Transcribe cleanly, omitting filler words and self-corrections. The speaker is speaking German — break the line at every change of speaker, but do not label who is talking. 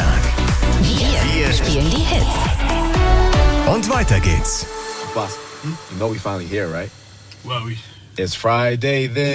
Freitag.
Wir spielen die Hits.
Und weiter geht's.
Boss, you know we finally here, right?
Well,
It's Friday then.